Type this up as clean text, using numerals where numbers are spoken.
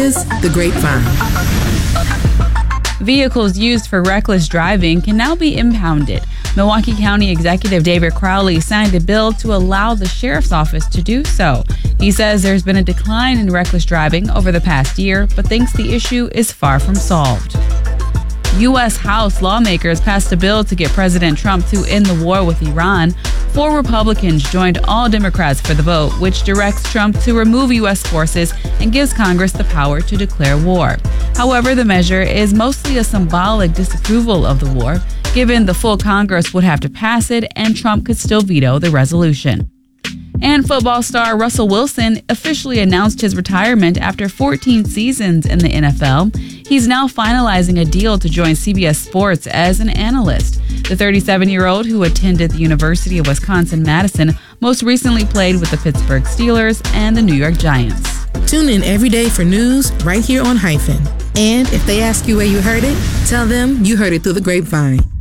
is The Grapevine. Vehicles used for reckless driving can now be impounded. Milwaukee County Executive David Crowley signed a bill to allow the sheriff's office to do so. He says there's been a decline in reckless driving over the past year, but thinks the issue is far from solved. U.S. House lawmakers passed a bill to get President Trump to end the war with Iran. 4 Republicans joined all Democrats for the vote, which directs Trump to remove U.S. forces and gives Congress the power to declare war. However, the measure is mostly a symbolic disapproval of the war, given the full Congress would have to pass it and Trump could still veto the resolution. And football star Russell Wilson officially announced his retirement after 14 seasons in the NFL. He's now finalizing a deal to join CBS Sports as an analyst. The 37-year-old, who attended the University of Wisconsin-Madison, most recently played with the Pittsburgh Steelers and the New York Giants. Tune in every day for news right here on Hyphen. And if they ask you where you heard it, tell them you heard it through the grapevine.